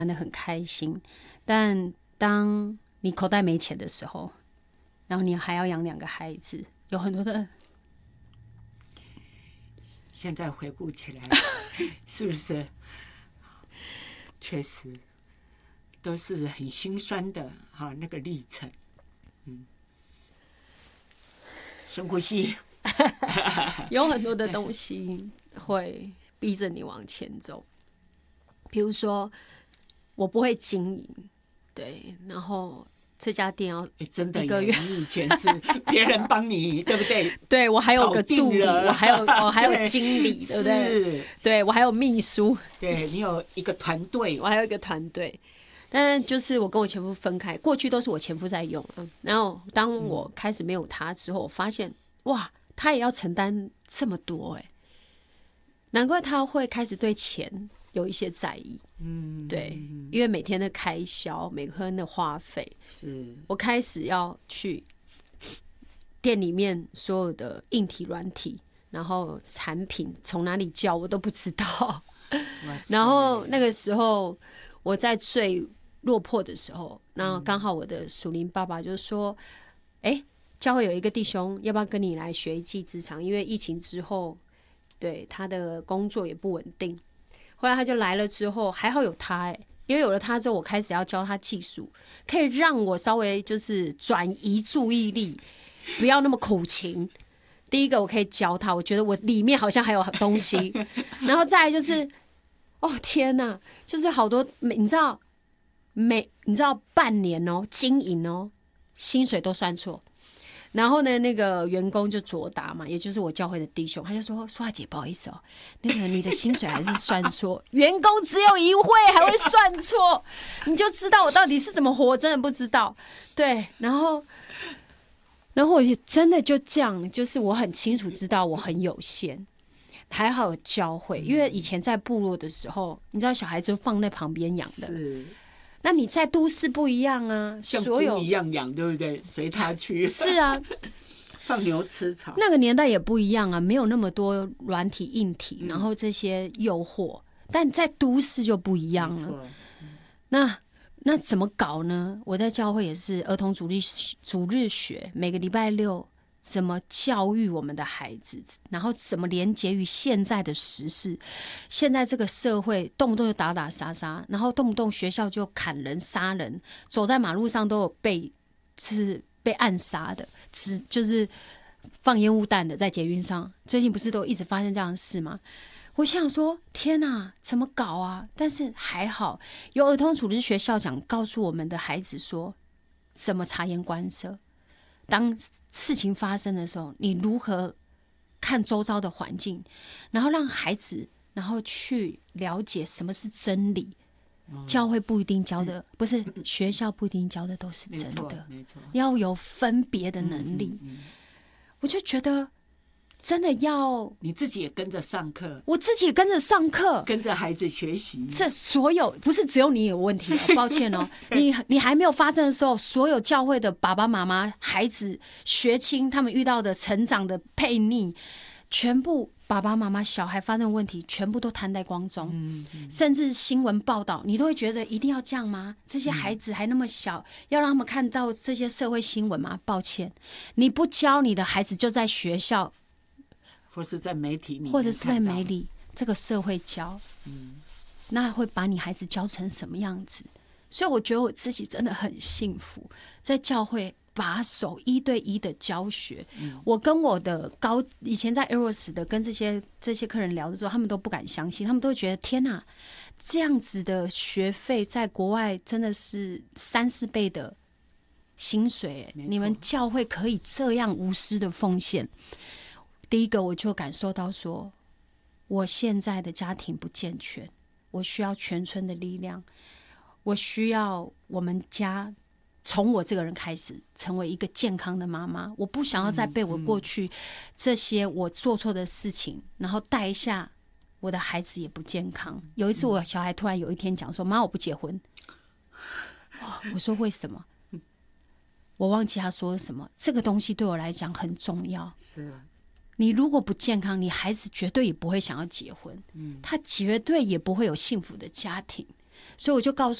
玩得很开心。但当你口袋没钱的时候，然后你还要养2个孩子，有很多的。 现在回顾起来，是不是？确实都是很心酸的哈，那个历程。深呼吸。 有很多的东西会逼着你往前走，比如说我不会经营，对，然后这家店要真的 1个月， 你以前是别人帮你，对不对？ 对，我还有个助理，我还有经理，对不对？对，我还有秘书， 对，你有一个团队， 我还有一个团队。但就是我跟我前夫分开，过去都是我前夫在用，然后当我开始没有他之后，我发现哇，他也要承担这么多难怪他会开始对钱有一些在意。对，因为每天的开销，每天的花费， 是我开始要去店里面所有的硬体、软体，然后产品从哪里叫我都不知道。然后那个时候我在最落魄的时候，然后刚好我的属灵爸爸就说：“教会有一个弟兄，要不要跟你来学一技之长？因为疫情之后，对他的工作也不稳定。”后来他就来了之后，还好有他因为有了他之后，我开始要教他技术，可以让我稍微就是转移注意力，不要那么苦情。第一个我可以教他，我觉得我里面好像还有东西，然后再来就是，天哪，就是好多你知道半年经营薪水都算错。然后呢，那个员工就卓达嘛，也就是我教会的弟兄，他就说：“苏华姐，不好意思那个你的薪水还是算错，员工只有1位还会算错，你就知道我到底是怎么活，真的不知道。”对，然后我就真的就这样，就是我很清楚知道我很有限，还好有教会，因为以前在部落的时候，你知道小孩子放在旁边养的。 是。 那你在都市不一样啊， 像猪一样养，对不对？随他去。 是啊， 放牛吃草。 那个年代也不一样啊，没有那么多软体、硬体，然后这些诱惑。但在都市就不一样了。那怎么搞呢？我在教会也是儿童主日学，每个礼拜6怎么教育我们的孩子，然后怎么连结于现在的时事。现在这个社会动不动就打打杀杀，然后动不动学校就砍人杀人，走在马路上都有被暗杀的，就是放烟雾弹的，在捷运上最近不是都一直发生这样的事吗？我想说天哪，怎么搞啊？但是还好有儿童主日学校长告诉我们的孩子说怎么察言观色，当事情发生的时候，你如何看周遭的环境，然后让孩子然后去了解什么是真理。教会不一定教的，不是学校不一定教的都是真的，要有分别的能力。我就觉得真的要你自己也跟着上课， 我自己也跟着上课， 跟着孩子学习。 这所有不是只有你有问题抱歉你还没有发生的时候，所有教会的爸爸妈妈、孩子、学青他们遇到的成长的悖逆，全部爸爸妈妈、小孩发生的问题，全部都摊在光中。甚至新闻报道，你都会觉得一定要这样吗？这些孩子还那么小，要让他们看到这些社会新闻吗？抱歉，你不教你的孩子，就在学校， 或是在媒体里， 或者是在媒体这个社会教，那会把你孩子教成什么样子？所以我觉得我自己真的很幸福，在教会把手1对1的教学。我跟我的以前在 Eros 的跟这些客人聊的时候，他们都不敢相信，他们都会觉得天哪，这样子的学费在国外真的是3-4倍的薪水，你们教会可以这样无私的奉献。第一个我就感受到说，我现在的家庭不健全，我需要全村的力量，我需要我们家从我这个人开始成为一个健康的妈妈。我不想要再被我过去这些我做错的事情，然后带一下我的孩子也不健康。有一次我小孩突然有一天讲说，妈我不结婚。我说为什么？我忘记他说什么。这个东西对我来讲很重要。 是， 你如果不健康，你孩子绝对也不会想要结婚，他绝对也不会有幸福的家庭。 所以我就告